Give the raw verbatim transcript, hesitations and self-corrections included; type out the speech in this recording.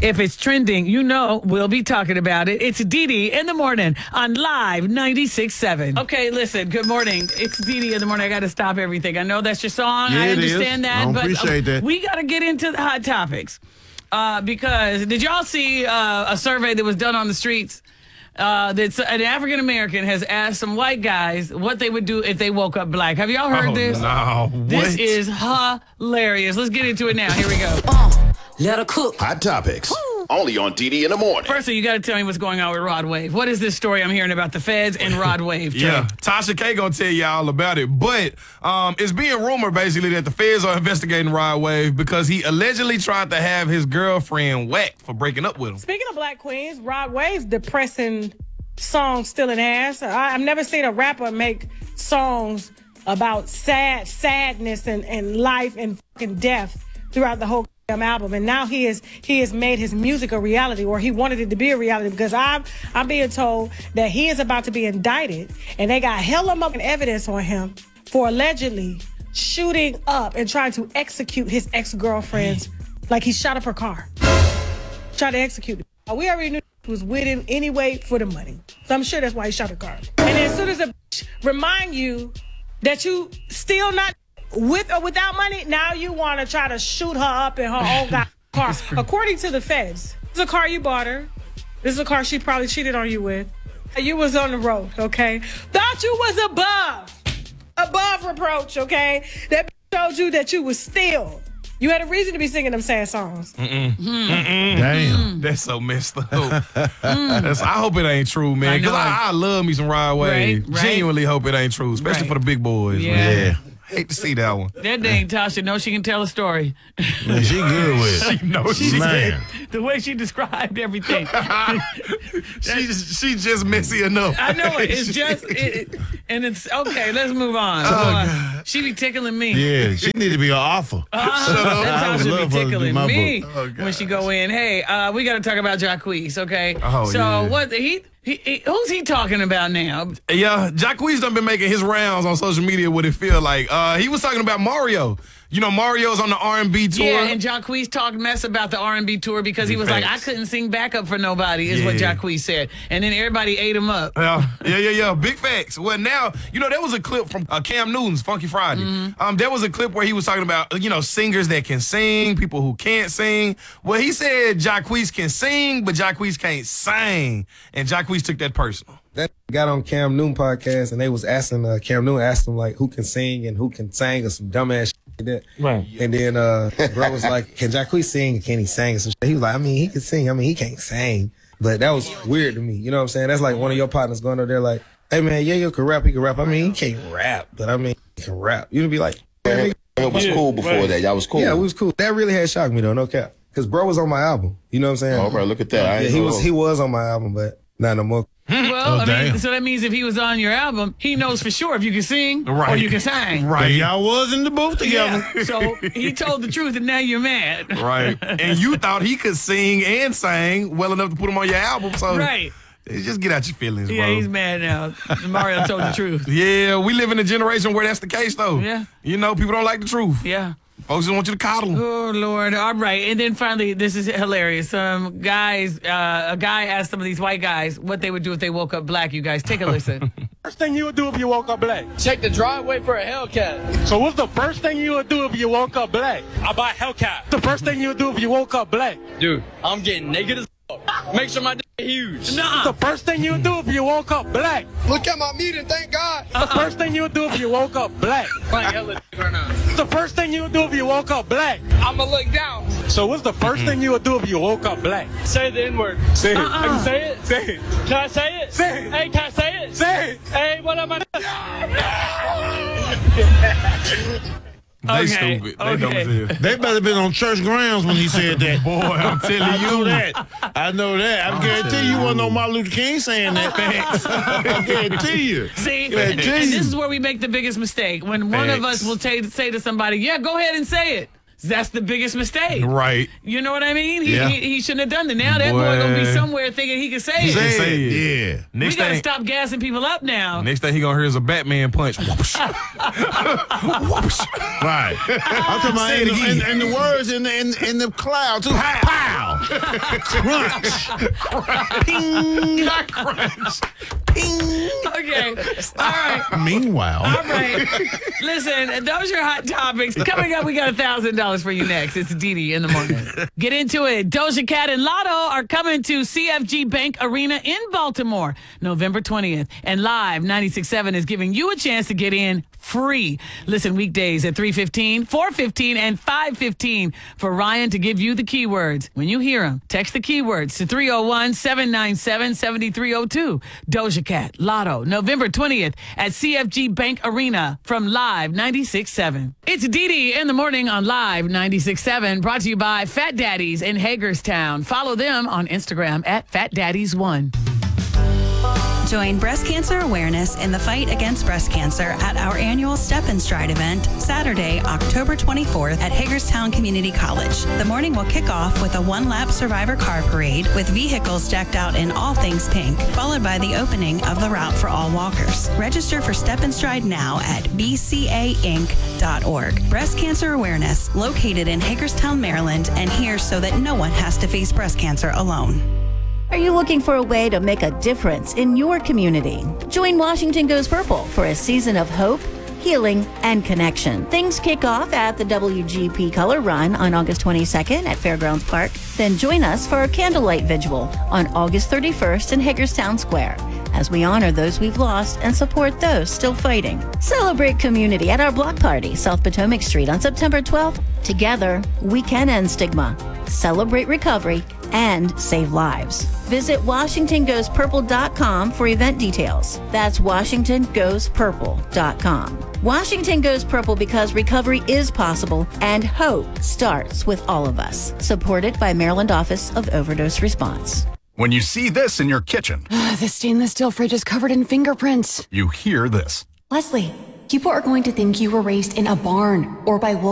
If it's trending, you know we'll be talking about it. It's Dee Dee in the morning on Live ninety-six point seven. Okay, listen, good morning. It's Dee Dee in the morning. I got to stop everything. I know that's your song. Yeah, I it understand is. that. I but appreciate that. We got to get into the hot topics. Uh, because did y'all see uh, a survey that was done on the streets? Uh, that an African American has asked some white guys what they would do if they woke up black. Have y'all heard Oh, this? no. This What? is hilarious. Let's get into it now. Here we go. Uh, let her cook. Hot topics. Only on D D in the morning. First, you got to tell me what's going on with Rod Wave. What is this story I'm hearing about the feds and Rod Wave? Trey? Yeah, Tasha K gonna tell you all about it. But um, it's being rumored basically that the feds are investigating Rod Wave because he allegedly tried to have his girlfriend whacked for breaking up with him. Speaking of black queens, Rod Wave's depressing song Stealing Ass. I, I've never seen a rapper make songs about sad sadness and, and life and fucking death throughout the whole album. And now he is he has made his music a reality, or he wanted it to be a reality, because I'm I'm being told that he is about to be indicted, and they got hella motherfucking evidence on him for allegedly shooting up and trying to execute his ex-girlfriend's, like he shot up her car. Tried to execute it. We already knew he was with him anyway for the money. So I'm sure that's why he shot her car. And as soon as a bitch remind you that you still not with or without money, now you want to try to shoot her up in her own car. According to the feds, this is a car you bought her. This is a car she probably cheated on you with. You was on the road, okay? Thought you was above, above reproach, okay? That told you that you was still. You had a reason to be singing them sad songs. Mm-mm. Mm-hmm. Mm-mm. Damn. That's so messed up. That's, I hope it ain't true, man. Because I, I, I love me some Rod Wave. Right, right. Genuinely hope it ain't true, especially Right. for the big boys. Yeah. Man. Yeah. Hate to see that one. That dang Tasha knows she can tell a story. Man, she good with it. She knows She she Man. said, the way she described everything. she just, she just messy enough. I know it. It's just, it, and it's okay. Let's move on. Oh, Uh, she be tickling me. Yeah, she need to be an offer. Uh-huh. Shut up. That's I how would she love be her to do tickling my me book. Oh, when she go in. Hey, uh, we got to talk about Jacquees, okay? Oh, so yeah. what he, he, he who's he talking about now? Yeah, Jacquees done been making his rounds on social media. What it feel like? Uh, he was talking about Mario. You know, Mario's on the R and B tour. Yeah, and Jacquees talked mess about the R and B tour because he Big was like, I facts. couldn't sing backup for nobody, is what Yeah. Jacquees said. And then everybody ate him up. Yeah, yeah, yeah, yeah. Big facts. Well, now, you know, there was a clip from uh, Cam Newton's Funky Friday. Mm-hmm. Um, there was a clip where he was talking about, you know, singers that can sing, people who can't sing. Well, he said Jacquees can sing, but Jacquees can't sing. And Jacquees took that personal. That got on Cam Newton podcast, and they was asking uh, Cam Newton asked him like who can sing and who can sing or some dumbass shit like that. Right. And then uh, bro was like, "Can Jacquees sing? Can he sing?" And some shit. He was like, "I mean, he can sing. I mean, he can't sing." But that was weird to me. You know what I'm saying? That's like one of your partners going over there like, "Hey man, yeah, you can rap. He can rap. I mean, he can't rap, but I mean, he can rap." You'd be like, It was cool before that. Y'all was cool. "Yeah, we was cool." That really had shocked me though, no cap. Cause bro was on my album. You know what I'm saying? Oh, bro, look at that. I Yeah, ain't he know. was he was on my album, but not no more. Well, Oh, I mean, damn. so that means if he was on your album, he knows for sure if you can sing or Right. you can sing. But y'all was in the booth together. Yeah. So he told the truth, and now you're mad. Right. And you thought he could sing and sang well enough to put him on your album. So Right. just get out your feelings, Yeah, bro. he's mad now. Mario told the truth. Yeah, we live in a generation where that's the case, though. Yeah. You know, people don't like the truth. Yeah. Folks just want you to coddle them. Oh, Lord. All right. And then finally, this is hilarious. Some guys, uh, a guy asked some of these white guys what they would do if they woke up black. You guys, take a listen. First thing you would do if you woke up black? Check the driveway for a Hellcat. So what's the first thing you would do if you woke up black? I buy a Hellcat. The first thing you would do if you woke up black? Dude, I'm getting naked as fuck. Make sure my dick is huge. Nah. The first thing you would do if you woke up black? Look at my meat and thank God. The first thing you would do if you woke up black? Like hella dick right now. The first thing you would do if you woke up black? I'ma look down. So what's the first thing you would do if you woke up black? Say the N-word. Say it. I can say it? Say it. Can I say it? Say it. Hey, can I say it? Say it. Hey, what am I? They Okay, stupid. They dumb okay. as hell. They better been on church grounds when he said that. Boy, I'm telling I know you. that. I know that. I guarantee you wasn't on Martin Luther King saying that. Facts. I guarantee you. See, Yeah, and, and geez. this is where we make the biggest mistake. When one of Facts. us will ta- say to somebody, yeah, go ahead and say it. That's the biggest mistake. Right. You know what I mean? He, Yeah. he, he shouldn't have done it. Now that boy gonna be Boy. somewhere thinking he can say it. Say Say it. it. Yeah. We Next gotta thing, stop gassing people up now. next thing he gonna hear is a Batman punch. Whoosh. Whoosh. Right. I'm talking about Say in it the, again. and, and the words in the in, in the cloud too. Pow. Crunch. Ping. Not crunch. Ping. Okay. All right. Meanwhile. All right. Listen, those are your hot topics. Coming up, we got one thousand dollars for you next. It's Didi in the morning. Get into it. Doja Cat and Lotto are coming to C F G Bank Arena in Baltimore November twentieth. And Live ninety-six point seven is giving you a chance to get in free. Listen weekdays at three fifteen, four fifteen, and five fifteen for Ryan to give you the keywords. When you hear them, text the keywords to three oh one, seven nine seven, seven three oh two. Doja Cat, Lotto, November twentieth at C F G Bank Arena from Live ninety-six point seven. It's Didi in the morning on Live ninety-six point seven, brought to you by Fat Daddies in Hagerstown. Follow them on Instagram at Fat Daddies one. Join breast cancer awareness in the fight against breast cancer at our annual Step and Stride event, Saturday, October twenty-fourth at Hagerstown Community College. The morning will kick off with a one-lap survivor car parade with vehicles decked out in all things pink, followed by the opening of the route for all walkers. Register for Step and Stride now at b c a inc dot org. Breast cancer awareness, located in Hagerstown, Maryland, and here so that no one has to face breast cancer alone. Are you looking for a way to make a difference in your community? Join Washington Goes Purple for a season of hope, healing, and connection. Things kick off at the W G P Color Run on August twenty-second at Fairgrounds Park. Then join us for a candlelight vigil on August thirty-first in Hagerstown Square as we honor those we've lost and support those still fighting. Celebrate community at our block party, South Potomac Street on September twelfth. Together, we can end stigma, celebrate recovery, and save lives. Visit Washington Goes Purple dot com for event details. That's Washington Goes Purple dot com. Washington Goes Purple because recovery is possible and hope starts with all of us. Supported by Maryland Office of Overdose Response. When you see this in your kitchen, The stainless steel fridge is covered in fingerprints. you hear this. Leslie, people are going to think you were raised in a barn or by wolves.